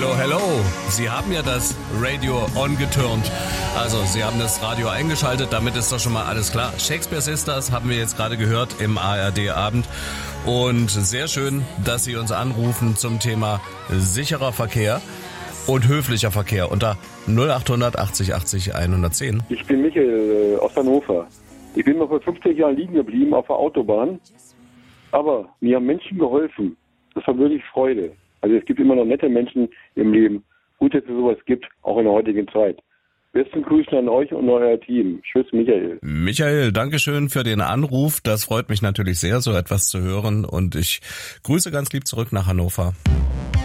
Hello, hello. Sie haben ja das Radio on-geturnt. Also, Sie haben das Radio eingeschaltet, damit ist doch schon mal alles klar. Shakespeare Sisters haben wir jetzt gerade gehört im ARD-Abend. Und sehr schön, dass Sie uns anrufen zum Thema sicherer Verkehr und höflicher Verkehr unter 0800 80 80 110. Ich bin Michael aus Hannover. Ich bin mal vor 50 Jahren liegen geblieben auf der Autobahn. Aber mir haben Menschen geholfen. Das war wirklich Freude. Also es gibt immer noch nette Menschen im Leben. Gut, dass es sowas gibt, auch in der heutigen Zeit. Besten Grüßen an euch und euer Team. Tschüss, Michael. Michael, Dankeschön für den Anruf. Das freut mich natürlich sehr, so etwas zu hören. Und ich grüße ganz lieb zurück nach Hannover.